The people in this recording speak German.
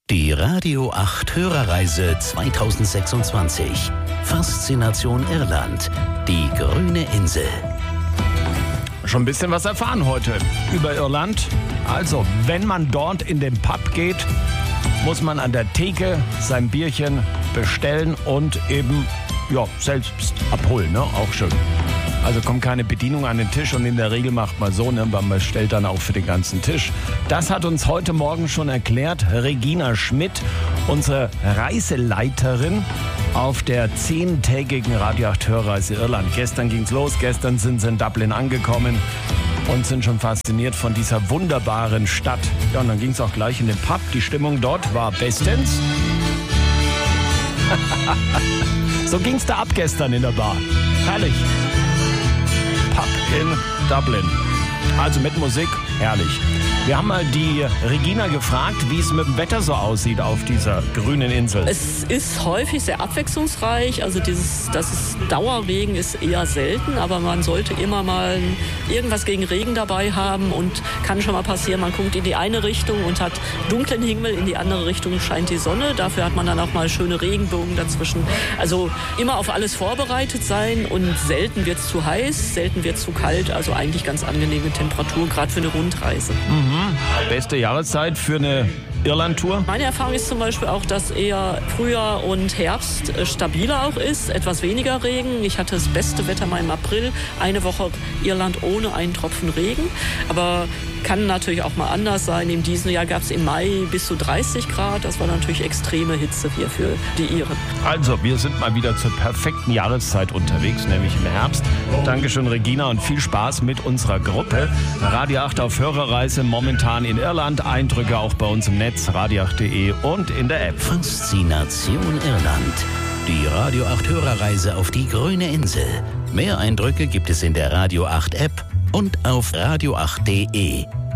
Die Radio 8 Hörerreise 2026. Faszination Irland. Die grüne Insel. Schon ein bisschen was erfahren heute über Irland. Also, wenn man dort in den Pub geht, muss man an der Theke sein Bierchen bestellen und eben selbst abholen, ne? Auch schön. Also kommt keine Bedienung an den Tisch und in der Regel macht man so, ne? Man bestellt dann auch für den ganzen Tisch. Das hat uns heute Morgen schon erklärt Regina Schmidt, unsere Reiseleiterin auf der 10-tägigen Radio 8 Hörreise Irland. Gestern ging's los, gestern sind sie in Dublin angekommen und sind schon fasziniert von dieser wunderbaren Stadt. Ja, und dann ging's auch gleich in den Pub. Die Stimmung dort war bestens. So ging's da ab gestern in der Bar. Herrlich. Pub in Dublin. Also mit Musik, herrlich. Wir haben mal die Regina gefragt, wie es mit dem Wetter so aussieht auf dieser grünen Insel. Es ist häufig sehr abwechslungsreich. Also dass es Dauerregen ist eher selten, aber man sollte immer mal irgendwas gegen Regen dabei haben und kann schon mal passieren, man guckt in die eine Richtung und hat dunklen Himmel, in die andere Richtung scheint die Sonne. Dafür hat man dann auch mal schöne Regenbogen dazwischen. Also immer auf alles vorbereitet sein und selten wird es zu heiß, selten wird es zu kalt. Also eigentlich ganz angenehme Temperatur, gerade für eine Rundreise. Beste Jahreszeit für eine Irland-Tour? Meine Erfahrung ist zum Beispiel auch, dass eher Frühjahr und Herbst stabiler auch ist, etwas weniger Regen. Ich hatte das beste Wetter mal im April, eine Woche Irland ohne einen Tropfen Regen. Aber kann natürlich auch mal anders sein. In diesem Jahr gab es im Mai bis zu 30 Grad. Das war natürlich extreme Hitze hier für die Iren. Also, wir sind mal wieder zur perfekten Jahreszeit unterwegs, nämlich im Herbst. Dankeschön, Regina, und viel Spaß mit unserer Gruppe. Radio 8 auf Hörerreise, momentan in Irland. Eindrücke auch bei uns im Netz, radio8.de und in der App. Faszination Irland. Die Radio 8 Hörerreise auf die grüne Insel. Mehr Eindrücke gibt es in der Radio 8 App und auf radio8.de.